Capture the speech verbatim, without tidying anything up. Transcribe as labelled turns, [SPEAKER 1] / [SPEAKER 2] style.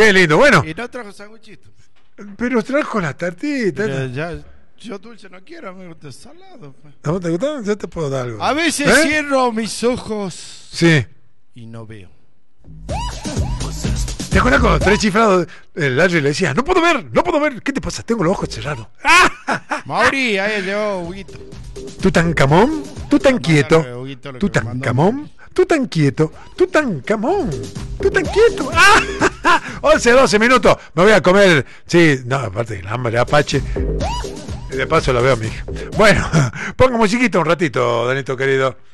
[SPEAKER 1] Qué lindo, bueno.
[SPEAKER 2] Y no trajo sanguchito.
[SPEAKER 1] Pero trajo las tartitas.
[SPEAKER 2] Pero ya, yo dulce no quiero, a mí me gusta salado. Pues.
[SPEAKER 1] ¿No te gustó? Yo te puedo dar algo.
[SPEAKER 2] A veces
[SPEAKER 1] ¿Eh?
[SPEAKER 2] cierro mis ojos
[SPEAKER 1] Sí.
[SPEAKER 2] y no veo.
[SPEAKER 1] ¿Te acuerdas cuando tres chiflados el Larry le decía, no puedo ver, no puedo ver? ¿Qué te pasa? Tengo los ojos cerrados.
[SPEAKER 2] Mauri, ahí llegó Huguito.
[SPEAKER 1] Tú tan camón, tú tan quieto,
[SPEAKER 2] Huguito, lo
[SPEAKER 1] tú
[SPEAKER 2] que me
[SPEAKER 1] tan
[SPEAKER 2] mandó.
[SPEAKER 1] camón, tú tan quieto, tú tan camón, tú tan quieto. ¡Ah! once, doce minutos. Me voy a comer. Sí, no, aparte del hambre, Apache. Y de paso la veo a mi hija. Bueno, ponga musiquita un ratito, Danito querido.